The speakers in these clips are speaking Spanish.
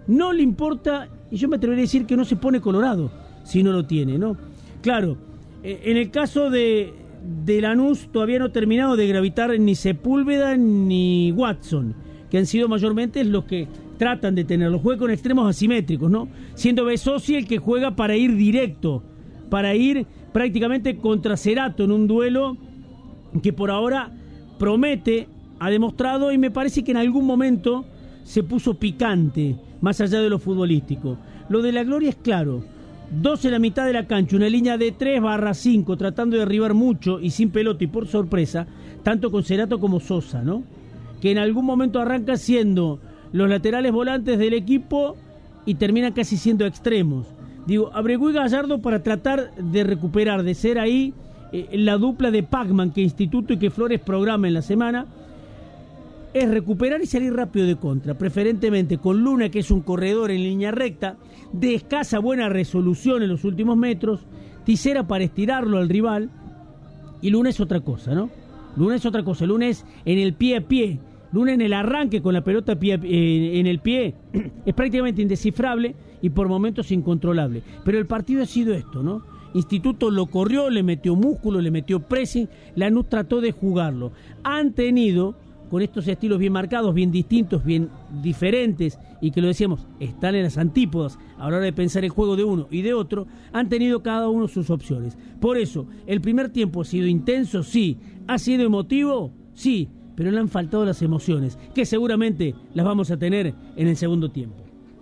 no le importa, y yo me atrevería a decir que no se pone colorado si no lo tiene, ¿no? Claro, en el caso de Lanús todavía no ha terminado de gravitar ni Sepúlveda ni Watson, que han sido mayormente los que tratan de tenerlo. Juega con extremos asimétricos, ¿no? Siendo Besosi el que juega para ir directo, para ir prácticamente contra Cerato en un duelo que por ahora promete, ha demostrado, y me parece que en algún momento se puso picante, más allá de lo futbolístico. Lo de la Gloria es claro. 2 en la mitad de la cancha, una línea de 3/5, tratando de derribar mucho y sin pelota y por sorpresa, tanto con Cerato como Sosa, ¿no? Que en algún momento arranca siendo los laterales volantes del equipo y terminan casi siendo extremos. Digo, Abregu y Gallardo para tratar de recuperar, de ser ahí la dupla de Pacman que Instituto y que Flores programa en la semana, es recuperar y salir rápido de contra, preferentemente con Luna, que es un corredor en línea recta, de escasa buena resolución en los últimos metros, Tisera para estirarlo al rival, y Luna es otra cosa, ¿no? Luna es otra cosa, Luna es en el pie a pie, Luna en el arranque con la pelota en el pie, es prácticamente indescifrable y por momentos incontrolable. Pero el partido ha sido esto, ¿no? Instituto lo corrió, le metió músculo, le metió pressing, Lanús trató de jugarlo. Han tenido, con estos estilos bien marcados, bien distintos, bien diferentes, y que lo decíamos, están en las antípodas a la hora de pensar el juego de uno y de otro, han tenido cada uno sus opciones. Por eso, el primer tiempo ha sido intenso, sí. ¿Ha sido emotivo? Sí, pero le han faltado las emociones, que seguramente las vamos a tener en el segundo tiempo.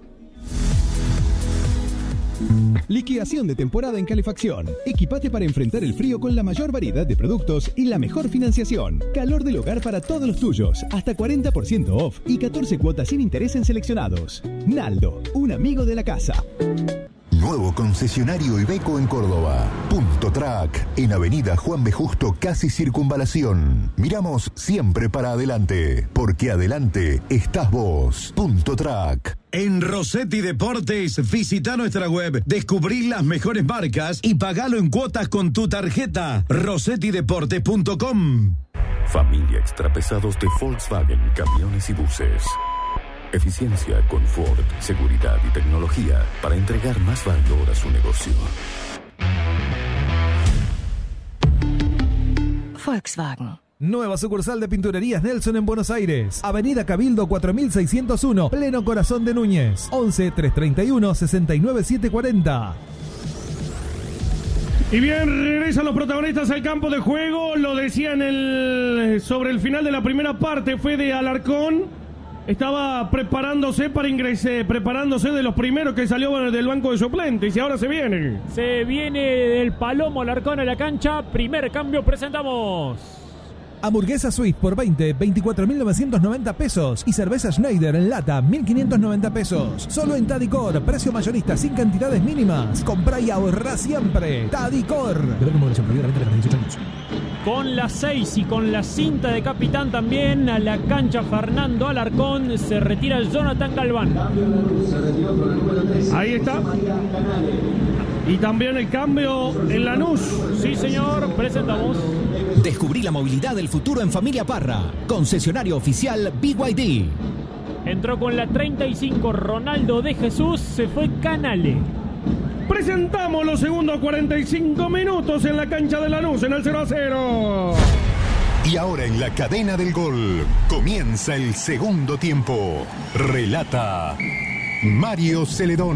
Liquidación de temporada en calefacción. Equipate para enfrentar el frío con la mayor variedad de productos y la mejor financiación. Calor del hogar para todos los tuyos. Hasta 40% off y 14 cuotas sin interés en seleccionados. Naldo, un amigo de la casa. Nuevo concesionario Iveco en Córdoba. Punto Track, en Avenida Juan B. Justo, casi Circunvalación. Miramos siempre para adelante, porque adelante estás vos. Punto Track. En Rossetti Deportes, visita nuestra web, descubrí las mejores marcas y pagalo en cuotas con tu tarjeta. rossettideportes.com. Familia Extrapesados de Volkswagen, camiones y buses. Eficiencia, confort, seguridad y tecnología para entregar más valor a su negocio. Volkswagen. Nueva sucursal de Pinturerías Nelson en Buenos Aires. Avenida Cabildo 4601, pleno corazón de Núñez. 11 331 69 740. Y bien, regresan los protagonistas al campo de juego. Lo decían sobre el final de la primera parte, fue de Alarcón. Estaba preparándose para ingresar, preparándose de los primeros que salió del banco de suplentes, y ahora se viene. Se viene del Palomo Alarcón a la cancha. Primer cambio, presentamos. Hamburguesa Swiss por 24.990 pesos. Y cerveza Schneider en lata, 1.590 pesos. Solo en Tadicor, precio mayorista sin cantidades mínimas. Comprá y ahorrá siempre. Tadicor. Con la 6 y con la cinta de capitán también a la cancha Fernando Alarcón. Se retira Jonathan Galván. Ahí está. Y también el cambio en Lanús. Sí, señor, presentamos. Descubrí la movilidad del futuro en Familia Parra. Concesionario oficial BYD. Entró con la 35 Ronaldo de Jesús. Se fue Canale. Presentamos los segundos 45 minutos en la cancha de Lanús en el 0-0. Y ahora en la cadena del gol comienza el segundo tiempo. Relata Mario Celedón.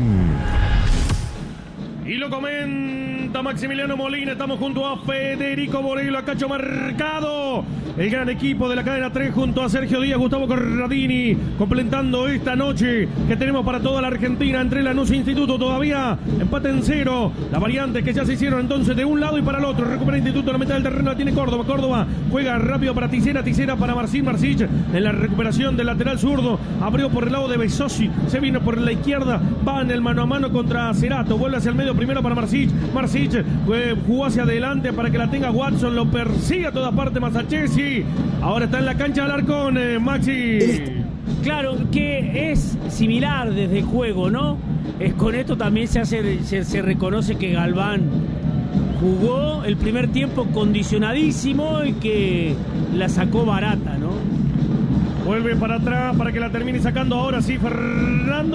Y lo comenta Maximiliano Molina. Estamos junto a Federico Borello, a Cacho Mercado. El gran equipo de la cadena 3 junto a Sergio Díaz, Gustavo Corradini, completando esta noche que tenemos para toda la Argentina entre Lanús e Instituto. Todavía empate en 0. Las variantes que ya se hicieron entonces de un lado y para el otro. Recupera Instituto, la mitad del terreno la tiene Córdoba. Córdoba juega rápido para Tisera. Tisera para Marcin. Marcich en la recuperación del lateral zurdo. Abrió por el lado de Besosi. Se vino por la izquierda. Va en el mano a mano contra Cerato. Vuelve hacia el medio primero para Marcich. Marcich jugó hacia adelante para que la tenga Watson. Lo persigue a toda parte Masachesi. Ahora está en la cancha de Alarcón, Maxi. Claro, que es similar desde el juego, ¿no? Con esto también se reconoce que Galván jugó el primer tiempo condicionadísimo y que la sacó barata, ¿no? Vuelve para atrás para que la termine sacando ahora sí Fernando.